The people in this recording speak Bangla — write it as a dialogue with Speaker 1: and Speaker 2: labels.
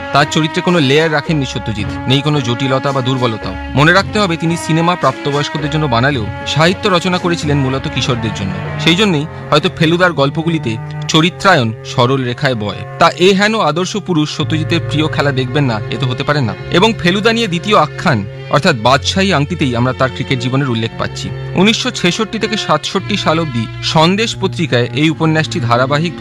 Speaker 1: তার চরিত্রে কোনো লেয়ার রাখেননি সত্যজিৎ, নেই কোনো জটিলতা বা দুর্বলতাও। মনে রাখতে হবে তিনি সিনেমা প্রাপ্তবয়স্কদের জন্য বানালেও সাহিত্য রচনা করেছিলেন মূলত কিশোরদের জন্য। সেই জন্যই হয়তো ফেলুদার গল্পগুলিতে চরিত্রায়ন সরল রেখায় বয়। তা এ হেন আদর্শ পুরুষ সত্যজিতের প্রিয় খেলা দেখবেন না, এ তো হতে পারে না। এবং ফেলুদা নিয়ে দ্বিতীয় আখ্যান অর্থাৎ বাদশাহী আংটিতেই আমরা তার ক্রিকেট জীবনের উল্লেখ পাচ্ছি। 1966 থেকে 67 সাল অবধি সন্দেশ পত্রিকায় এই উপন্যাসটি ধারাবাহিক